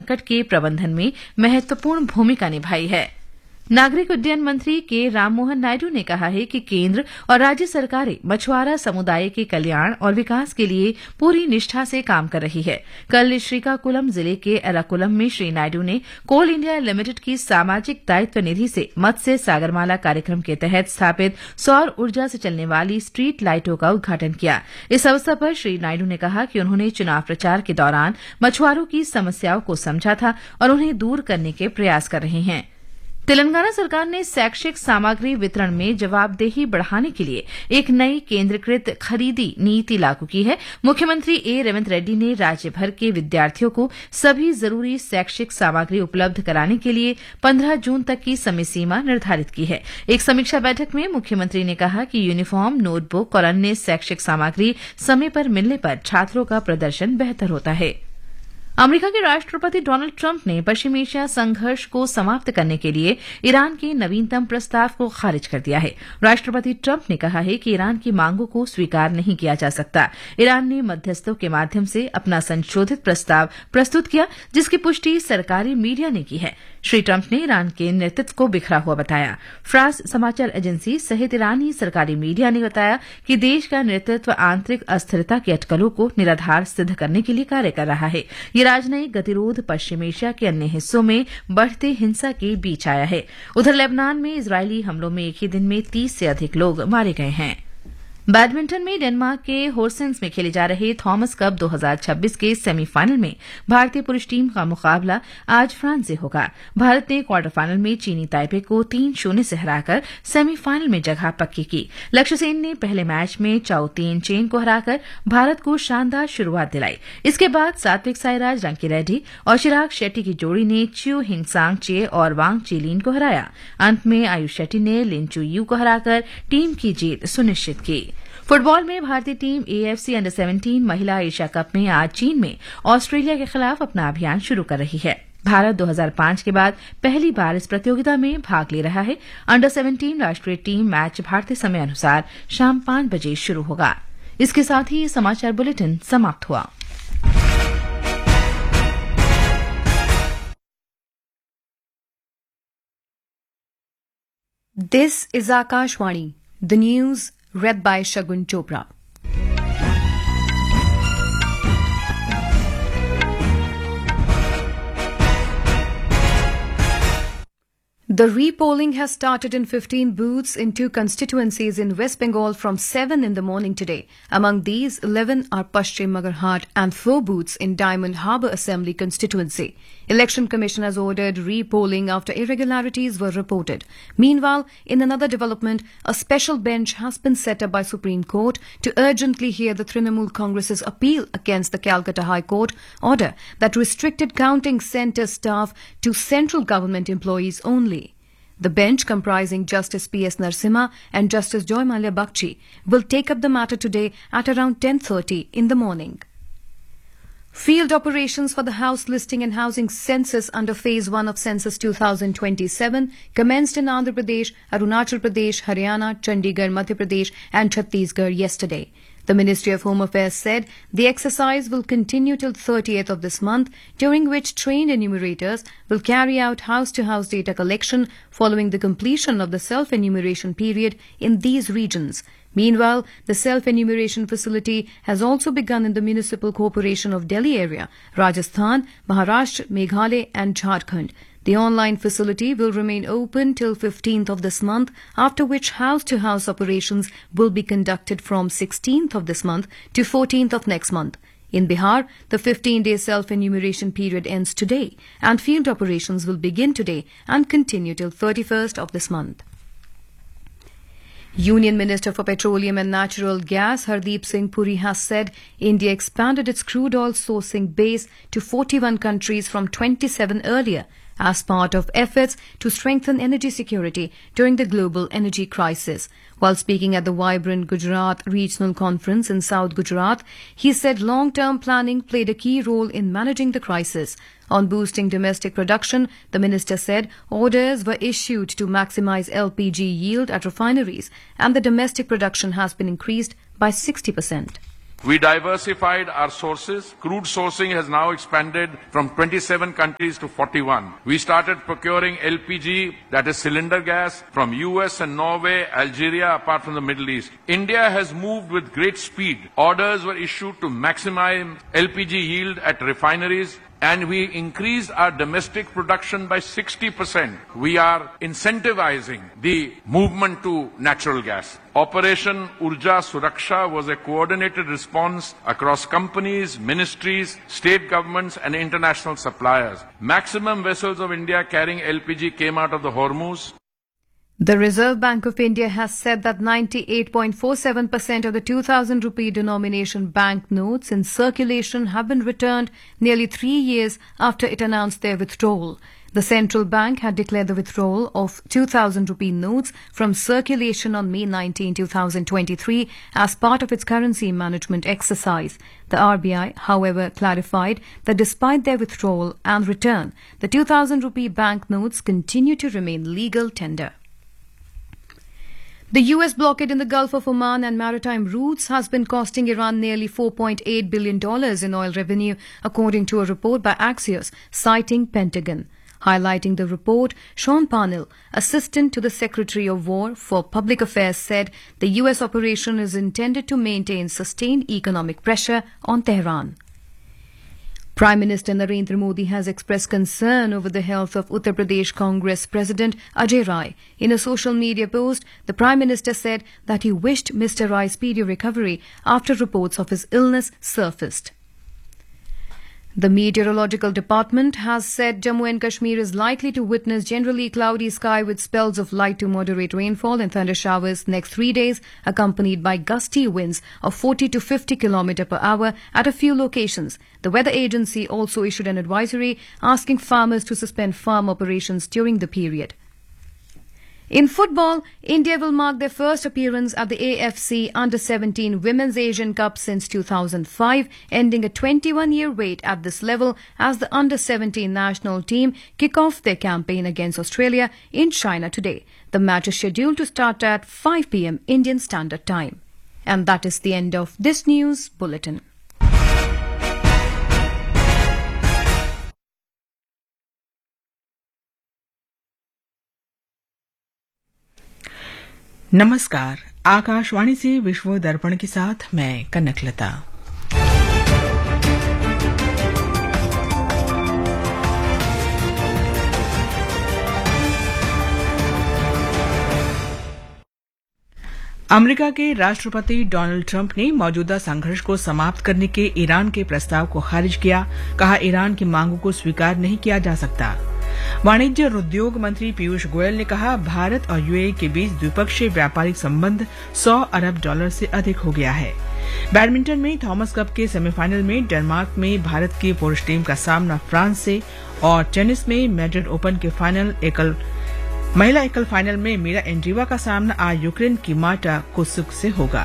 संकट के प्रबंधन में महत्वपूर्ण भूमिका निभाई है। नागरिक उड्डयन मंत्री के राममोहन नायडू ने कहा है कि केंद्र और राज्य सरकारें मछुआरा समुदाय के कल्याण और विकास के लिए पूरी निष्ठा से काम कर रही है। कल श्रीकाकुलम जिले के एराकुलम में श्री नायडू ने कोल इंडिया लिमिटेड की सामाजिक दायित्व निधि से मत्स्य सागरमाला कार्यक्रम के तहत स्थापित सौर ऊर्जा से चलने वाली स्ट्रीट लाइटों का उद्घाटन किया। इस अवसर पर श्री नायडू ने कहा कि उन्होंने चुनाव प्रचार के दौरान मछुआरों की समस्याओं को समझा था और उन्हें दूर करने के प्रयास कर रहे हैं। तेलंगाना सरकार ने शैक्षिक सामग्री वितरण में जवाबदेही बढ़ाने के लिए एक नई केंद्रीकृत खरीदी नीति लागू की है। मुख्यमंत्री ए रेवंत रेड्डी ने राज्य भर के विद्यार्थियों को सभी जरूरी शैक्षिक सामग्री उपलब्ध कराने के लिए 15 जून तक की समय सीमा निर्धारित की है। एक समीक्षा बैठक में मुख्यमंत्री ने कहा कि यूनिफॉर्म, नोटबुक और अन्य शैक्षिक सामग्री समय पर मिलने पर छात्रों का प्रदर्शन बेहतर होता है। अमेरिका के राष्ट्रपति डोनाल्ड ट्रंप ने पश्चिम एशिया संघर्ष को समाप्त करने के लिए ईरान के नवीनतम प्रस्ताव को खारिज कर दिया है। राष्ट्रपति ट्रंप ने कहा है कि ईरान की मांगों को स्वीकार नहीं किया जा सकता। ईरान ने मध्यस्थों के माध्यम से अपना संशोधित प्रस्ताव प्रस्तुत किया, जिसकी पुष्टि सरकारी मीडिया ने की है। श्री ट्रंप ने ईरान के नेतृत्व को बिखरा हुआ बताया। फ्रांस समाचार एजेंसी सहित ईरानी सरकारी मीडिया ने बताया कि देश का नेतृत्व आंतरिक अस्थिरता की अटकलों को निराधार सिद्ध करने के लिए कार्य कर रहा है। ये राजनयिक गतिरोध पश्चिम एशिया के अन्य हिस्सों में बढ़ती हिंसा के बीच आया है। उधर लेबनान में इजरायली हमलों में एक ही दिन में 30 से अधिक लोग मारे गए हैं। बैडमिंटन में डेनमार्क के होर्सेंस में खेले जा रहे थॉमस कप 2026 के सेमीफाइनल में भारतीय पुरुष टीम का मुकाबला आज फ्रांस से होगा। भारत ने क्वार्टर फाइनल में चीनी ताइपे को 3-0 से हराकर सेमीफाइनल में जगह पक्की की। लक्ष्य सेन ने पहले मैच में चाओ तीन चेन को हराकर भारत को शानदार शुरुआत दिलाई। इसके बाद सात्विक साईराज रंकीरेड्डी और चिराग शेट्टी की जोड़ी ने च्यू हिंगसांग चे और वांग चीलिन को हराया। अंत में आयुष शेट्टी ने लिन चू यू को हराकर टीम की जीत सुनिश्चित की। फुटबॉल में भारतीय टीम AFC अंडर 17 महिला एशिया कप में आज चीन में ऑस्ट्रेलिया के खिलाफ अपना अभियान शुरू कर रही है। भारत 2005 के बाद पहली बार इस प्रतियोगिता में भाग ले रहा है। अंडर 17 राष्ट्रीय टीम मैच भारतीय समय अनुसार शाम 5 बजे शुरू होगा। इसके साथ ही समाचार बुलेटिन समाप्त हुआ। This is Akashvani, the news read by Shagun Chopra. The repolling has started in 15 booths in 2 constituencies in West Bengal from 7 in the morning today. Among these, 11 are Paschim Magarhat and 4 booths in Diamond Harbour Assembly constituency. Election Commission has ordered repolling after irregularities were reported. Meanwhile, in another development, a special bench has been set up by Supreme Court to urgently hear the Trinamool Congress's appeal against the Calcutta High Court order that restricted counting centre staff to central government employees only. The bench, comprising Justice P.S. Narasimha and Justice Joy Mallya Bakshi, will take up the matter today at around 10:30 in the morning. Field operations for the house listing and housing census under Phase 1 of Census 2027 commenced in Andhra Pradesh, Arunachal Pradesh, Haryana, Chandigarh, Madhya Pradesh and Chhattisgarh yesterday. The Ministry of Home Affairs said the exercise will continue till 30th of this month, during which trained enumerators will carry out house-to-house data collection following the completion of the self-enumeration period in these regions. Meanwhile, the self-enumeration facility has also begun in the Municipal Corporation of Delhi area, Rajasthan, Maharashtra, Meghalaya and Jharkhand. The online facility will remain open till 15th of this month, after which house-to-house operations will be conducted from 16th of this month to 14th of next month. In Bihar, the 15-day self-enumeration period ends today, and field operations will begin today and continue till 31st of this month. Union Minister for Petroleum and Natural Gas Hardeep Singh Puri has said India expanded its crude oil sourcing base to 41 countries from 27 earlier as part of efforts to strengthen energy security during the global energy crisis. While speaking at the vibrant Gujarat Regional Conference in South Gujarat, he said long-term planning played a key role in managing the crisis. On boosting domestic production, the minister said orders were issued to maximize LPG yield at refineries and the domestic production has been increased by 60%. We diversified our sources. Crude sourcing has now expanded from 27 countries to 41. We started procuring LPG, that is cylinder gas, from US and Norway, Algeria, apart from the Middle East. India has moved with great speed. Orders were issued to maximize LPG yield at refineries, and we increased our domestic production by 60%. We are incentivizing the movement to natural gas. Operation Urja Suraksha was a coordinated response across companies, ministries, state governments and international suppliers. Maximum vessels of India carrying LPG came out of the Hormuz. The Reserve Bank of India has said that 98.47% of the 2,000 rupee denomination bank notes in circulation have been returned nearly 3 years after it announced their withdrawal. The central bank had declared the withdrawal of 2,000 rupee notes from circulation on May 19, 2023 as part of its currency management exercise. The RBI, however, clarified that despite their withdrawal and return, the 2,000 rupee bank notes continue to remain legal tender. The US blockade in the Gulf of Oman and maritime routes has been costing Iran nearly $4.8 billion in oil revenue, according to a report by Axios, citing Pentagon. Highlighting the report, Sean Parnell, assistant to the Secretary of War for Public Affairs, said the US operation is intended to maintain sustained economic pressure on Tehran. Prime Minister Narendra Modi has expressed concern over the health of Uttar Pradesh Congress President Ajay Rai. In a social media post, the Prime Minister said that he wished Mr. Rai speedy recovery after reports of his illness surfaced. The Meteorological Department has said Jammu and Kashmir is likely to witness generally cloudy sky with spells of light to moderate rainfall and thunder showers next 3 days, accompanied by gusty winds of 40 to 50 km per hour at a few locations. The weather agency also issued an advisory asking farmers to suspend farm operations during the period. In football, India will mark their first appearance at the AFC Under-17 Women's Asian Cup since 2005, ending a 21-year wait at this level as the Under-17 national team kick off their campaign against Australia in China today. The match is scheduled to start at 5 p.m. Indian Standard Time. And that is the end of this news bulletin. नमस्कार, आकाशवाणी से विश्व दर्पण के साथ मैं Kanaklata. America के राष्ट्रपति Donald Trump ने मौजूदा संघर्ष को समाप्त करने के ईरान के प्रस्ताव को खारिज किया। कहा, ईरान की मांगों को स्वीकार नहीं किया जा सकता। वाणिज्य और उद्योग मंत्री पीयूष गोयल ने कहा, भारत और यूएई के बीच द्विपक्षीय व्यापारिक संबंध $100 अरब से अधिक हो गया है। बैडमिंटन में थॉमस कप के सेमीफाइनल में डेनमार्क में भारत की पुरुष टीम का सामना फ्रांस से और टेनिस में मैड्रिड ओपन के महिला एकल फाइनल में मीरा एंड्रीवा का सामना आज यूक्रेन की मार्टा कोसुक से होगा।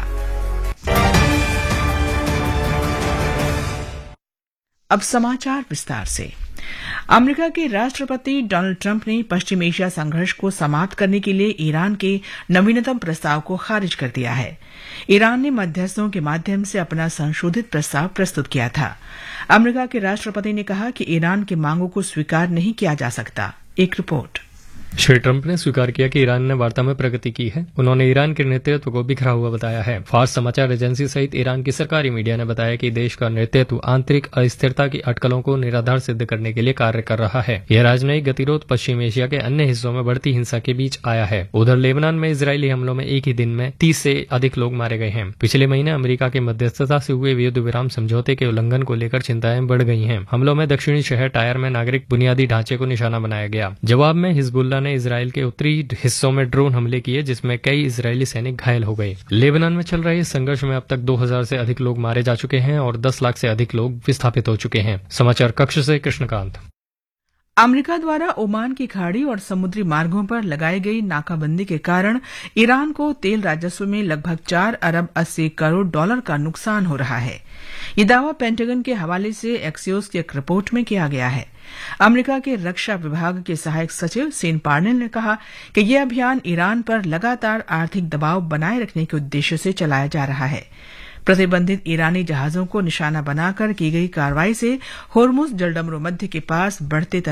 अब समाचार विस्तार से। अमेरिका के राष्ट्रपति डोनाल्ड ट्रंप ने पश्चिम एशिया संघर्ष को समाप्त करने के लिए ईरान के नवीनतम प्रस्ताव को खारिज कर दिया है। ईरान ने मध्यस्थों के माध्यम से अपना संशोधित प्रस्ताव प्रस्तुत किया था। अमेरिका के राष्ट्रपति ने कहा कि ईरान की मांगों को स्वीकार नहीं किया जा सकता। एक रिपोर्ट। श्री ट्रंप ने स्वीकार किया कि ईरान ने वार्ता में प्रगति की है। उन्होंने ईरान के नेतृत्व को बिखरा हुआ बताया है। फार्स समाचार एजेंसी सहित ईरान की सरकारी मीडिया ने बताया कि देश का नेतृत्व आंतरिक अस्थिरता की अटकलों को निराधार सिद्ध करने के लिए कार्य कर रहा है। यह राजनयिक गतिरोध पश्चिम एशिया के अन्य हिस्सों में बढ़ती हिंसा के बीच आया है। उधर लेबनान में इजरायली हमलों में एक ही दिन में 30 से अधिक लोग मारे गए हैं। पिछले महीने अमेरिका के मध्यस्थता से हुए युद्ध विराम समझौते के उल्लंघन को लेकर चिंताएं बढ़ गई हैं। हमलों में दक्षिणी शहर टायर में नागरिक बुनियादी ढांचे को निशाना बनाया गया। जवाब में हिजबुल्लाह ने इजरायल के उत्तरी हिस्सों में ड्रोन हमले किए, जिसमें कई इजरायली सैनिक घायल हो गए। लेबनान में चल रहे इस संघर्ष में अब तक 2000 से अधिक लोग मारे जा चुके हैं और 10 लाख से अधिक लोग विस्थापित हो चुके हैं। समाचार कक्ष से कृष्णकांत। अमेरिका द्वारा ओमान की खाड़ी और समुद्री मार्गों पर लगाई गई नाकाबंदी के कारण ईरान को तेल राजस्व में लगभग $4 अरब 80 करोड़ का नुकसान हो रहा है। ये दावा पेंटागन के हवाले से एक्सियोस की एक रिपोर्ट में किया गया है। अमेरिका के रक्षा विभाग के सहायक सचिव सेन पार्नेल ने कहा कि यह अभियान ईरान पर लगातार आर्थिक दबाव बनाए रखने के उद्देश्य से चलाया जा रहा है। प्रतिबंधित ईरानी जहाजों को निशाना बनाकर की गई कार्रवाई से होर्मुज जलडमरू मध्य के पास बढ़ते